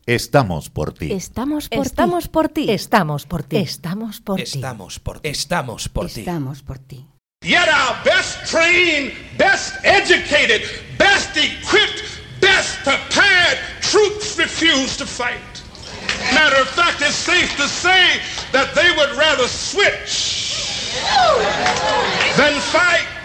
Estamos por ti. Estamos por ti. Estamos por ti. Estamos por ti. Estamos por ti. Estamos por ti. Estamos por ti. Estamos por ti. Yet our best trained, best educated, best equipped, best prepared troops refuse to fight. Matter of fact, it's safe to say that they would rather switch than fight.